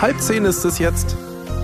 9:30 ist es jetzt.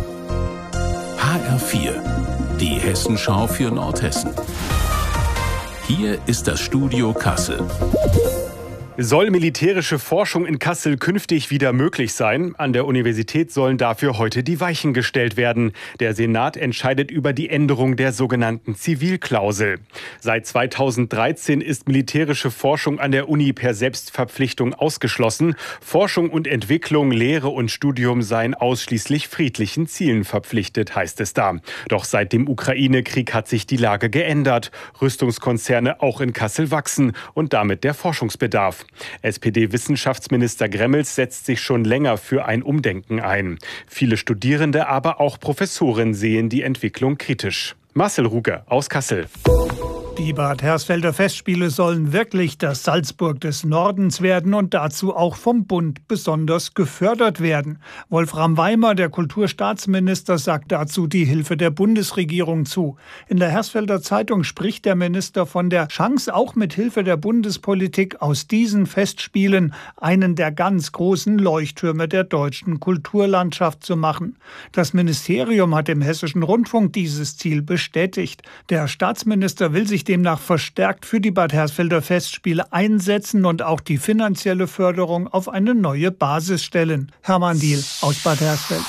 HR4, die Hessenschau für Nordhessen. Hier ist das Studio Kassel. Soll militärische Forschung in Kassel künftig wieder möglich sein? An der Universität sollen dafür heute die Weichen gestellt werden. Der Senat entscheidet über die Änderung der sogenannten Zivilklausel. Seit 2013 ist militärische Forschung an der Uni per Selbstverpflichtung ausgeschlossen. Forschung und Entwicklung, Lehre und Studium seien ausschließlich friedlichen Zielen verpflichtet, heißt es da. Doch seit dem Ukraine-Krieg hat sich die Lage geändert. Rüstungskonzerne auch in Kassel wachsen und damit der Forschungsbedarf. SPD-Wissenschaftsminister Gremmels setzt sich schon länger für ein Umdenken ein. Viele Studierende, aber auch Professoren sehen die Entwicklung kritisch. Marcel Ruge aus Kassel. Die Bad Hersfelder Festspiele sollen wirklich das Salzburg des Nordens werden und dazu auch vom Bund besonders gefördert werden. Wolfram Weimer, der Kulturstaatsminister, sagt dazu die Hilfe der Bundesregierung zu. In der Hersfelder Zeitung spricht der Minister von der Chance, auch mit Hilfe der Bundespolitik aus diesen Festspielen einen der ganz großen Leuchttürme der deutschen Kulturlandschaft zu machen. Das Ministerium hat im Hessischen Rundfunk dieses Ziel bestätigt. Der Staatsminister will sich demnach verstärkt für die Bad Hersfelder Festspiele einsetzen und auch die finanzielle Förderung auf eine neue Basis stellen. Hermann Diehl aus Bad Hersfeld.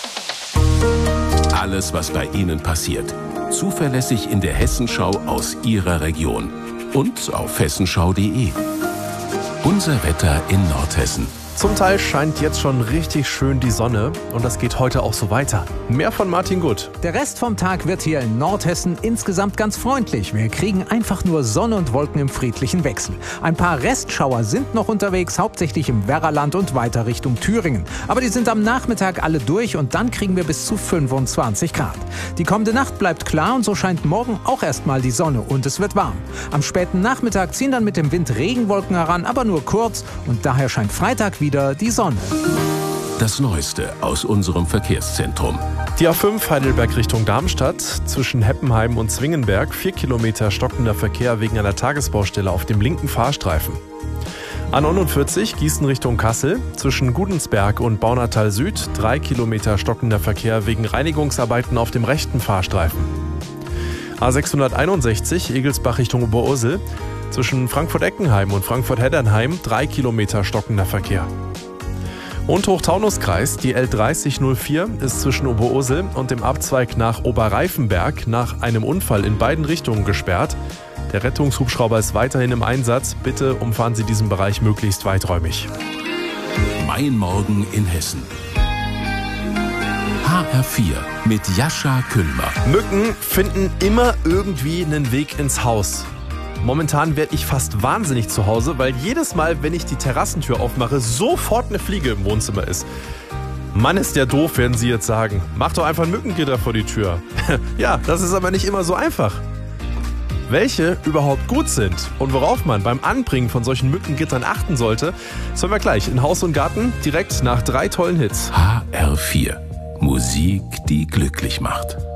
Alles, was bei Ihnen passiert, zuverlässig in der Hessenschau aus Ihrer Region und auf hessenschau.de. Unser Wetter in Nordhessen. Zum Teil scheint jetzt schon richtig schön die Sonne und das geht heute auch so weiter. Mehr von Martin Gutt. Der Rest vom Tag wird hier in Nordhessen insgesamt ganz freundlich. Wir kriegen einfach nur Sonne und Wolken im friedlichen Wechsel. Ein paar Restschauer sind noch unterwegs, hauptsächlich im Werraland und weiter Richtung Thüringen. Aber die sind am Nachmittag alle durch und dann kriegen wir bis zu 25 Grad. Die kommende Nacht bleibt klar und so scheint morgen auch erstmal die Sonne und es wird warm. Am späten Nachmittag ziehen dann mit dem Wind Regenwolken heran, aber nur kurz und daher scheint Freitag wieder die Sonne. Das Neueste aus unserem Verkehrszentrum. Die A5 Heidelberg Richtung Darmstadt, zwischen Heppenheim und Zwingenberg, 4 Kilometer stockender Verkehr wegen einer Tagesbaustelle auf dem linken Fahrstreifen. A49 Gießen Richtung Kassel, zwischen Gudensberg und Baunatal Süd, 3 Kilometer stockender Verkehr wegen Reinigungsarbeiten auf dem rechten Fahrstreifen. A661 Egelsbach Richtung Oberursel, zwischen Frankfurt-Eckenheim und Frankfurt-Heddernheim 3 Kilometer stockender Verkehr. Und Hochtaunuskreis, die L3004 ist zwischen Oberursel und dem Abzweig nach Oberreifenberg nach einem Unfall in beiden Richtungen gesperrt. Der Rettungshubschrauber ist weiterhin im Einsatz. Bitte umfahren Sie diesen Bereich möglichst weiträumig. Mein Morgen in Hessen. HR4 mit Jascha Küllmer. Mücken finden immer irgendwie einen Weg ins Haus. Momentan werde ich fast wahnsinnig zu Hause, weil jedes Mal, wenn ich die Terrassentür aufmache, sofort eine Fliege im Wohnzimmer ist. Mann, ist der doof, werden Sie jetzt sagen. Mach doch einfach ein Mückengitter vor die Tür. Ja, das ist aber nicht immer so einfach. Welche überhaupt gut sind und worauf man beim Anbringen von solchen Mückengittern achten sollte, das hören wir gleich in Haus und Garten, direkt nach 3 tollen Hits. HR4. Musik, die glücklich macht.